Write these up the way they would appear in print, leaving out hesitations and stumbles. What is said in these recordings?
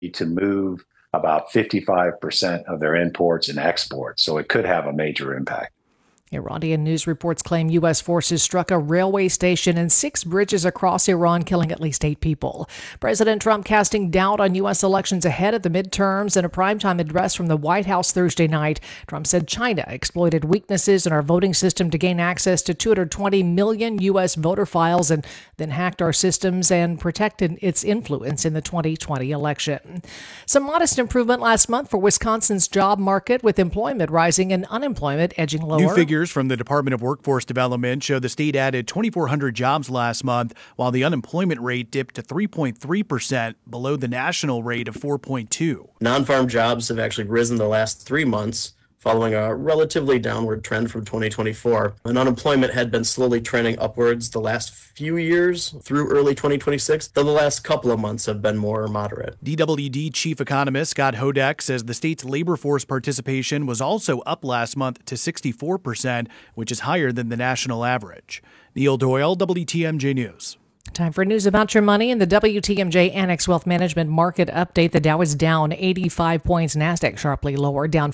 to move about 55% of their imports and exports. So it could have a major impact. Iranian news reports claim U.S. forces struck a railway station and 6 bridges across Iran, killing at least 8 people. President Trump casting doubt on U.S. elections ahead of the midterms. In a primetime address from the White House Thursday night, Trump said China exploited weaknesses in our voting system to gain access to 220 million U.S. voter files and then hacked our systems and protected its influence in the 2020 election. Some modest improvement last month for Wisconsin's job market, with employment rising and unemployment edging lower. New figures from the Department of Workforce Development show the state added 2,400 jobs last month, while the unemployment rate dipped to 3.3%, below the national rate of 4.2%. Non-farm jobs have actually risen the last 3 months, following a relatively downward trend from 2024. And unemployment had been slowly trending upwards the last few years through early 2026, though the last couple of months have been more moderate. DWD chief economist Scott Hodak says the state's labor force participation was also up last month to 64%, which is higher than the national average. Neil Doyle, WTMJ News. Time for news about your money in the WTMJ Annex Wealth Management Market Update. The Dow is down 85 points. NASDAQ sharply lower, down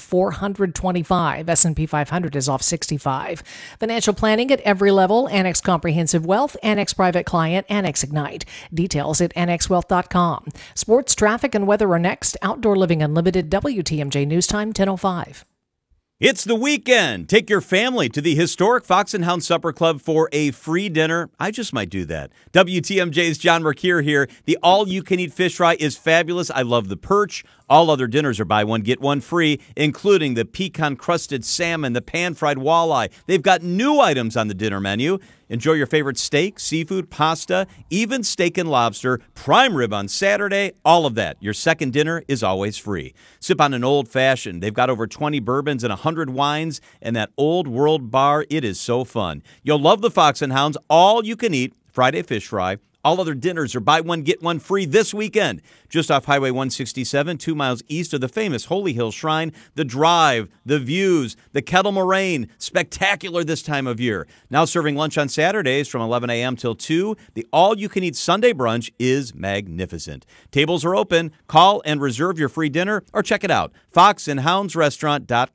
425. S&P 500 is off 65. Financial planning at every level. Annex Comprehensive Wealth, Annex Private Client, Annex Ignite. Details at annexwealth.com. Sports, traffic, and weather are next. Outdoor Living Unlimited, WTMJ News Time, 10:05. It's the weekend. Take your family to the historic Fox and Hound Supper Club for a free dinner. I just might do that. WTMJ's John Mercure here. The all-you-can-eat fish fry is fabulous. I love the perch. All other dinners are buy one, get one free, including the pecan-crusted salmon, the pan-fried walleye. They've got new items on the dinner menu. Enjoy your favorite steak, seafood, pasta, even steak and lobster, prime rib on Saturday, all of that. Your second dinner is always free. Sip on an old-fashioned. They've got over 20 bourbons and 100 wines, and that old world bar, it is so fun. You'll love the Fox and Hounds all-you-can-eat Friday fish fry. All other dinners are buy one, get one free this weekend. Just off Highway 167, 2 miles east of the famous Holy Hill Shrine. The drive, the views, the Kettle Moraine, spectacular this time of year. Now serving lunch on Saturdays from 11 a.m. till 2. The all-you-can-eat Sunday brunch is magnificent. Tables are open. Call and reserve your free dinner or check it out, foxandhoundsrestaurant.com.